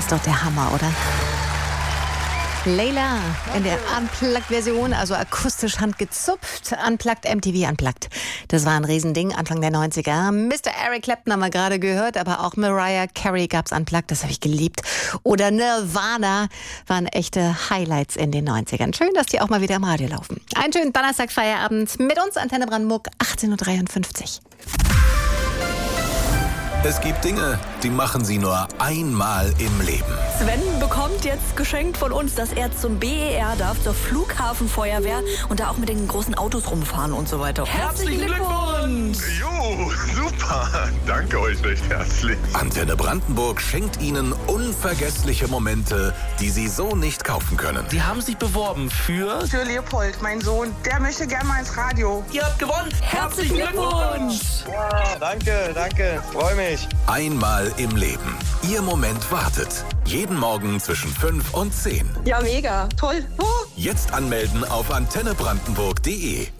ist doch der Hammer, oder? Layla in der Unplugged-Version, also akustisch handgezupft. Unplugged, MTV Unplugged. Das war ein Riesending Anfang der 90er. Mr. Eric Clapton haben wir gerade gehört, aber auch Mariah Carey gab's Unplugged, das habe ich geliebt. Oder Nirvana waren echte Highlights in den 90ern. Schön, dass die auch mal wieder im Radio laufen. Einen schönen Donnerstagsfeierabend mit uns, Antenne Brandenburg, 18:53 Uhr. Es gibt Dinge, die machen Sie nur einmal im Leben. Sven bekommt jetzt geschenkt von uns, dass er zum BER darf, zur Flughafenfeuerwehr und da auch mit den großen Autos rumfahren und so weiter. Herzlichen Glückwunsch! Jo, super. Danke euch recht herzlich. Antenne Brandenburg schenkt Ihnen unvergessliche Momente, die Sie so nicht kaufen können. Sie haben sich beworben für Leopold, mein Sohn. Der möchte gerne mal ins Radio. Ihr habt gewonnen! Herzlichen Glückwunsch! Ja, danke. Freue mich. Einmal im Leben. Ihr Moment wartet. Jeden Morgen zwischen 5 und 10. Ja, mega. Toll. Jetzt anmelden auf antennebrandenburg.de.